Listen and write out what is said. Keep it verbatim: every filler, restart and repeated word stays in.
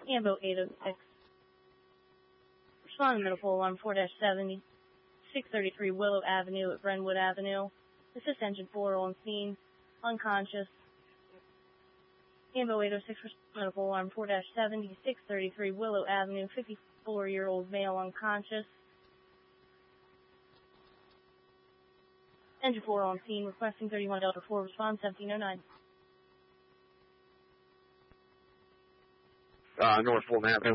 Ambo eight oh six. Respond to medical alarm four seventy, six thirty-three Willow Avenue at Brentwood Avenue. Assist engine four on scene, unconscious. Ambo eight oh six, medical alarm four seventy, six thirty-three Willow Avenue, fifty-four-year-old male unconscious. Engine four on scene, requesting thirty-one Delta four, respond seventeen oh nine. Uh, North Fulton Avenue.